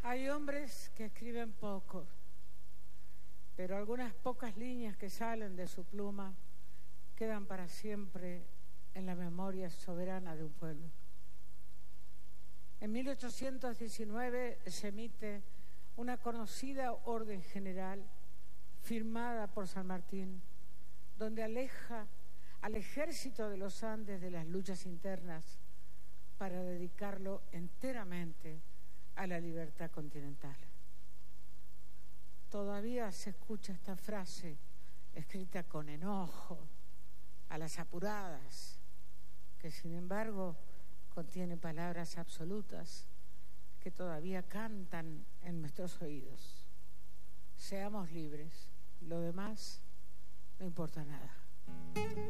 Hay hombres que escriben poco, pero algunas pocas líneas que salen de su pluma quedan para siempre en la memoria soberana de un pueblo. En 1819 se emite una conocida orden general firmada por San Martín, donde aleja al ejército de los Andes de las luchas internas para dedicarlo enteramente a la libertad continental. Todavía se escucha esta frase escrita con enojo, a las apuradas, que sin embargo contiene palabras absolutas que todavía cantan en nuestros oídos. Seamos libres, lo demás no importa nada.